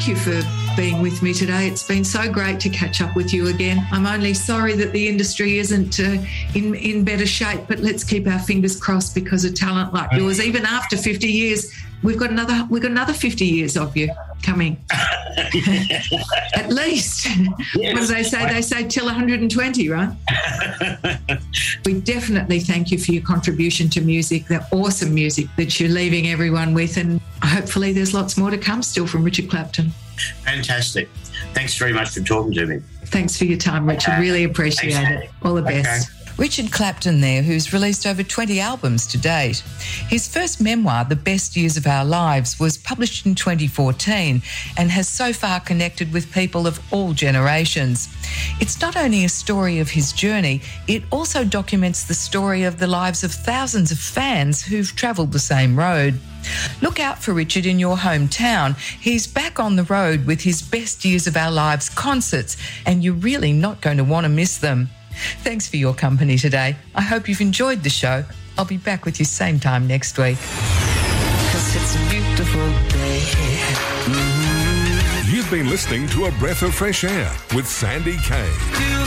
thank you for being with me today. It's been so great to catch up with you again. I'm only sorry that the industry isn't in better shape, but let's keep our fingers crossed because of talent like yours. Even after 50 years, we've got another 50 years of you coming. At least. Yes. What do they say? They say till 120, right? We definitely thank you for your contribution to music, the awesome music that you're leaving everyone with, and hopefully there's lots more to come still from Richard Clapton. Fantastic. Thanks very much for talking to me. Thanks for your time, Richard. Really appreciate it. All the best. Richard Clapton there, who's released over 20 albums to date. His first memoir, The Best Years of Our Lives, was published in 2014 and has so far connected with people of all generations. It's not only a story of his journey, it also documents the story of the lives of thousands of fans who've travelled the same road. Look out for Richard in your hometown. He's back on the road with his Best Years of Our Lives concerts, and you're really not going to want to miss them. Thanks for your company today. I hope you've enjoyed the show. I'll be back with you same time next week. 'Cause it's a beautiful day. You've been listening to A Breath of Fresh Air with Sandy Kay.